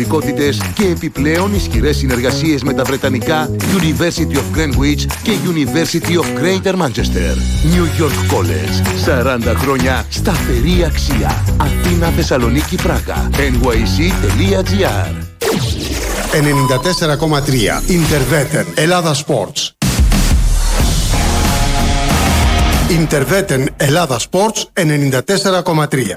και επιπλέον ισχυρές συνεργασίες με τα βρετανικά University of Greenwich και University of Greater Manchester. New York College. 40 χρόνια σταθερή αξία. Αθήνα, Θεσσαλονίκη, Πράγα. nyc.gr. 94,3 Interveten Ελλάδα Sports. Interveten Ελλάδα Sports 94,3.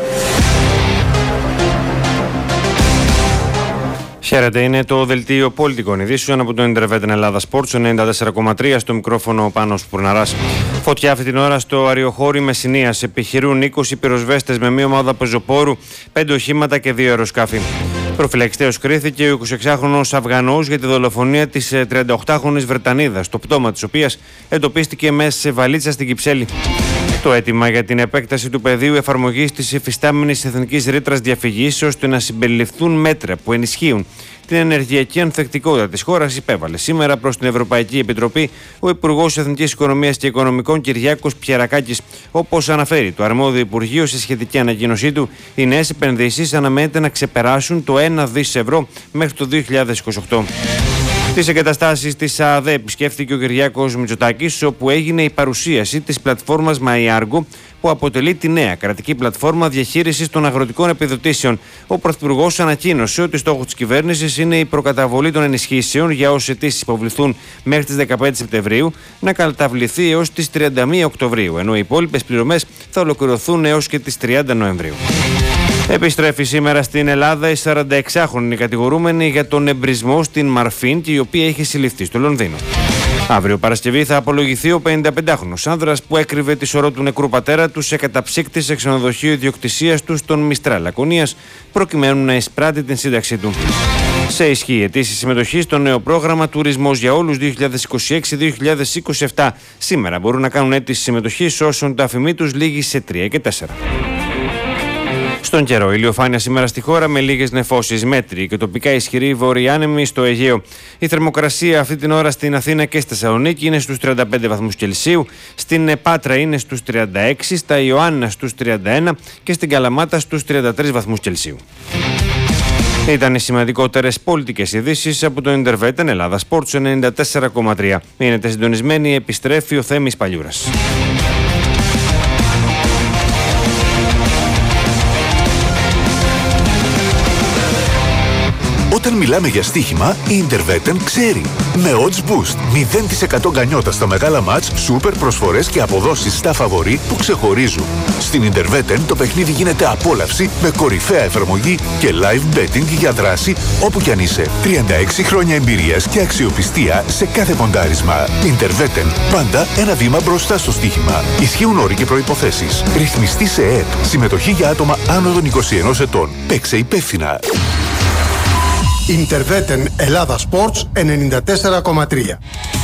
Χαίρετε, είναι το δελτίο πολιτικών ειδήσεων από το Interveten Ελλάδα Sports 94,3, στο μικρόφωνο ο Πάνος Πουρναράς. Φωτιά αυτή την ώρα στο Αριοχώρι Μεσσηνίας. Επιχειρούν 20 πυροσβέστες με μία ομάδα πεζοπόρου, 5 οχήματα και 2 αεροσκάφη. Προφυλακιστέως κρίθηκε ο 26χρονος Αφγανός για τη δολοφονία της 38χρονης Βρετανίδας, το πτώμα της οποίας εντοπίστηκε μέσα σε βαλίτσα στην Κυψέλη. Το αίτημα για την επέκταση του πεδίου εφαρμογής της υφιστάμενης εθνικής ρήτρας διαφυγής ώστε να συμπεριληφθούν μέτρα που ενισχύουν την ενεργειακή ανθεκτικότητα της χώρας υπέβαλε σήμερα προς την Ευρωπαϊκή Επιτροπή ο Υπουργός Εθνικής Οικονομίας και Οικονομικών Κυριάκος Πιερακάκης. Όπως αναφέρει το αρμόδιο Υπουργείο σε σχετική ανακοίνωσή του, οι νέες επενδύσεις αναμένεται να ξεπεράσουν το 1 δις ευρώ μέχρι το 2028. Τις εγκαταστάσεις της ΑΔΕ επισκέφθηκε ο Κυριάκος Μητσοτάκης, όπου έγινε η παρουσίαση της πλατφόρμας MyArgo, που αποτελεί τη νέα κρατική πλατφόρμα διαχείρισης των αγροτικών επιδοτήσεων. Ο Πρωθυπουργός ανακοίνωσε ότι στόχος της κυβέρνησης είναι η προκαταβολή των ενισχύσεων για όσες αιτήσεις υποβληθούν μέχρι τις 15 Σεπτεμβρίου να καταβληθεί έως τις 31 Οκτωβρίου, ενώ οι υπόλοιπες πληρωμές θα ολοκληρωθούν έως και τις 30 Νοεμβρίου. Επιστρέφει σήμερα στην Ελλάδα η 46χρονη κατηγορούμενη για τον εμπρισμό στην Μαρφίν και η οποία είχε συλληφθεί στο Λονδίνο. Αύριο Παρασκευή θα απολογηθεί ο 55χρονος άνδρας που έκρυβε τη σωρό του νεκρού πατέρα του σε καταψύκτη σε ξενοδοχείο ιδιοκτησίας του στον Μιστρά Λακωνίας, προκειμένου να εισπράττει την σύνταξή του. Σε ισχύ η αιτήση συμμετοχή στο νέο πρόγραμμα Τουρισμός για Όλους 2026-2027. Σήμερα μπορούν να κάνουν αίτηση συμμετοχής όσων τα αφημί τους λήγει σε 3 και 4. Στον καιρό, ηλιοφάνεια σήμερα στη χώρα με λίγες νεφώσεις, μέτριοι και τοπικά ισχυροί βορειάνεμοι στο Αιγαίο. Η θερμοκρασία αυτή την ώρα στην Αθήνα και στη Θεσσαλονίκη είναι στους 35 βαθμούς Κελσίου, στην Πάτρα είναι στους 36, στα Ιωάννα στους 31 και στην Καλαμάτα στους 33 βαθμούς Κελσίου. Ήταν οι σημαντικότερες πολιτικές ειδήσεις από το Interveten Ελλάδα Sports 94,3. Μείνετε συντονισμένοι, επιστρέφει ο Θέμης Παλιούρας. Όταν μιλάμε για στοίχημα, η Interveten ξέρει. Με odds boost, 0% γκανιότα στα μεγάλα μάτς, σούπερ προσφορές και αποδόσεις στα φαβορί που ξεχωρίζουν. Στην Interveten το παιχνίδι γίνεται απόλαυση με κορυφαία εφαρμογή και live betting για δράση όπου κι αν είσαι. 36 χρόνια εμπειρίας και αξιοπιστία σε κάθε ποντάρισμα. Interveten, πάντα ένα βήμα μπροστά στο στοίχημα. Ισχύουν όροι και προϋποθέσεις. Ρυθμιστή σε ΕΕΠ. Συμμετοχή για άτομα άνω των 21 ετών. Παίξε υπεύθυνα. Interveten Ελλάδα Sports 94,3.